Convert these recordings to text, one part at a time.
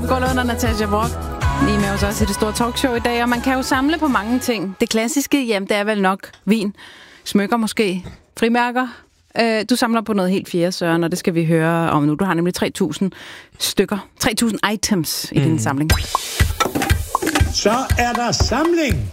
gulvet under Natasha Brock. Lige med os også i det store talkshow i dag, og man kan jo samle på mange ting. Det klassiske, jamen det er vel nok vin, smykker måske, frimærker. Du samler på noget helt fjerde, Søren, og det skal vi høre om nu. Du har nemlig 3.000 stykker, 3.000 items i din samling. Så er der samling!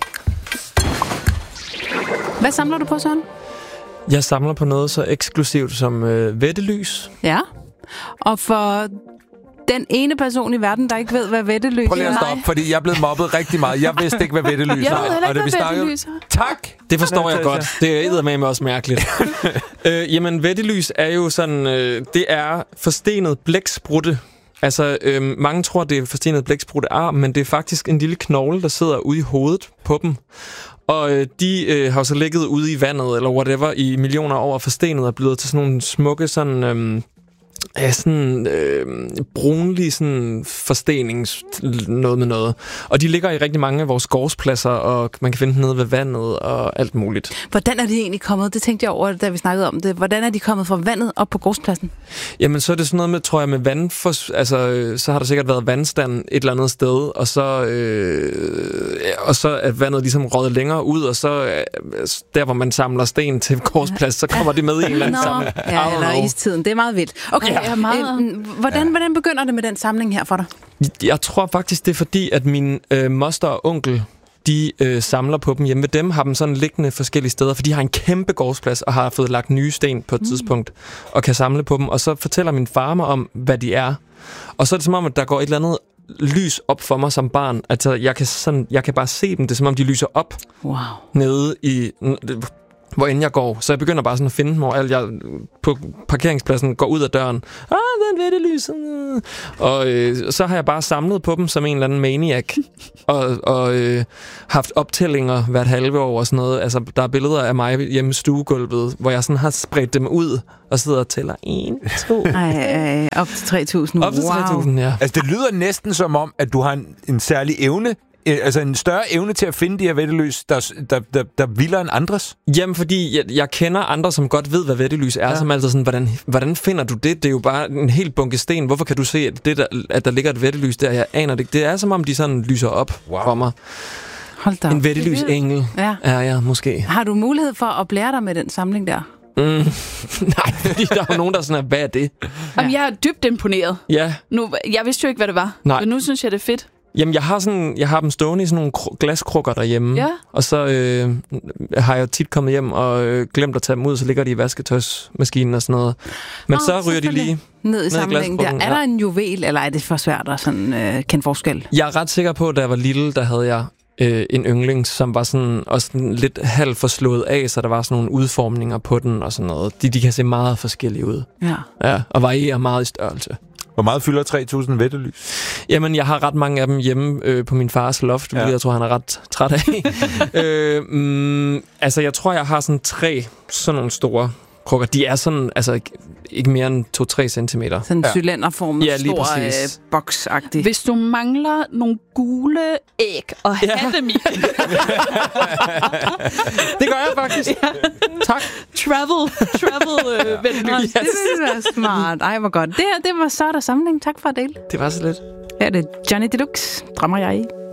Hvad samler du på, Søren? Jeg samler på noget så eksklusivt som vættelys. Ja, og for den ene person i verden, der ikke ved, hvad vættelys er. Prøv lige at stoppe, fordi jeg er blevet mobbet rigtig meget. Jeg vidste ikke, hvad vættelys Jeg var. ved heller ikke, hvad vættelys er. Tak! Det forstår jeg godt. Det er eddermame også mærkeligt. Jamen, vættelys er jo sådan... det er forstenet blæksprutte. Altså, mange tror, det er forstenet blæksprutte arm, men det er faktisk en lille knogle, der sidder ude i hovedet på dem. Og de har så ligget ude i vandet, eller whatever, i millioner af år forstenet og blevet til sådan nogle smukke, sådan... brunlig sådan forstenings noget med noget. Og de ligger i rigtig mange af vores gårdspladser, og man kan finde dem nede ved vandet og alt muligt. Hvordan er de egentlig kommet? Det tænkte jeg over, da vi snakkede om det. Hvordan er de kommet fra vandet op på gårdspladsen? Jamen, så er det sådan noget med, tror jeg, med vand. Så har der sikkert været vandstand et eller andet sted, og så er vandet ligesom røget længere ud, og så der, hvor man samler sten til gårdsplads, så kommer de med i en eller anden samling. Ja, eller istiden. Det er meget vildt. Okay, hvordan begynder det med den samling her for dig? Jeg tror faktisk, det er fordi, at min moster og onkel, de samler på dem hjemme ved dem, har dem sådan liggende forskellige steder, for de har en kæmpe gårdsplads og har fået lagt nye sten på et tidspunkt, og kan samle på dem. Og så fortæller min far mig om, hvad de er. Og så er det som om, at der går et eller andet lys op for mig som barn. Altså, jeg kan bare se dem. Det er som om, de lyser op nede i... hvor end jeg går. Så jeg begynder bare sådan at finde dem, hvor jeg på parkeringspladsen går ud af døren. Den vættelys. Og så har jeg bare samlet på dem som en eller anden maniac. og haft optællinger hvert halve år og sådan noget. Altså, der er billeder af mig hjemme i stuegulvet, hvor jeg sådan har spredt dem ud og sidder og tæller 1, 2... op til 3.000. Op til 3.000, ja. Altså, det lyder næsten som om, at du har en særlig evne, altså en større evne til at finde de her vættelys, der vildere end andres? Jamen, fordi jeg kender andre, som godt ved, hvad vættelys er, som altså sådan, hvordan finder du det? Det er jo bare en helt bunke sten. Hvorfor kan du se, at der ligger et vættelys der? Jeg aner det. Det er som om, de sådan lyser op for mig. Hold da. En vættelysengel er jeg måske. Har du mulighed for at blære dig med den samling der? Nej, fordi der er jo nogen, der sådan hvad er det? Jamen, jeg er dybt imponeret. Ja. Nu, jeg vidste jo ikke, hvad det var. Nej. Men nu synes jeg, det er fedt. Jamen, jeg har dem stående i sådan nogle glaskrukker derhjemme. Ja. Og så har jeg tit kommet hjem og glemt at tage dem ud, så ligger de i vasketøjsmaskinen og sådan noget. Men så ryger de lige ned i samlingen der. Er der en juvel, eller er det for svært at sådan, kende forskel? Jeg er ret sikker på, at da jeg var lille, der havde jeg en yndling, som var sådan, også sådan lidt halvt forslået af, så der var sådan nogle udformninger på den og sådan noget. De kan se meget forskellige ud. Ja, og varierer meget i størrelse. Hvor meget fylder 3.000 vættelys? Jamen, jeg har ret mange af dem hjemme på min fars loft, hvilket jeg tror, han er ret træt af. Altså, jeg tror, jeg har sådan 3 sådan nogle store krukker. De er sådan, altså ikke mere end 2-3 centimeter. Sådan en cylinderformet, stor boksagtig. Hvis du mangler nogle gule æg og have dem i. Det gør jeg faktisk. Ja. Tak. Travel vættelys. Yes. Det ville være smart. Ej, hvor godt. Det var så der samling. Tak for at dele. Det var så lidt. Her er det Johnny Deluxe. Drømmer jeg i.